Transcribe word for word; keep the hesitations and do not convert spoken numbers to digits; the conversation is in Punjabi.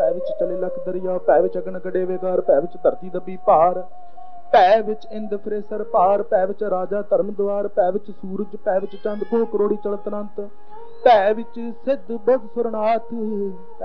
ਪੈ ਵਿੱਚ ਚਲੇ ਲੱਖ ਦਰਿਆ, ਪੈ ਵਿੱਚ ਅਗਨ ਗੜੇ ਵੇਗਾਰ, ਪੈ ਵਿੱਚ ਧਰਤੀ ਦੱਬੀ ਭਾਰ, ਪੈ ਵਿੱਚ ਇੰਦ ਫਿਰੇ ਸਰ ਭਾਰ, ਪੈ ਵਿੱਚ ਰਾਜਾ ਧਰਮ ਦੁਆਰ, ਪੈ ਵਿੱਚ ਸੂਰਜ, ਪੈ ਵਿੱਚ ਚੰਦ ਕੋ ਕਰੋੜੀ ਚਲਤ ਅਨੰਤ, ਪੈ ਵਿੱਚ ਸਿੱਧ ਬੁੱਧ ਸੁਰਨਾਥ।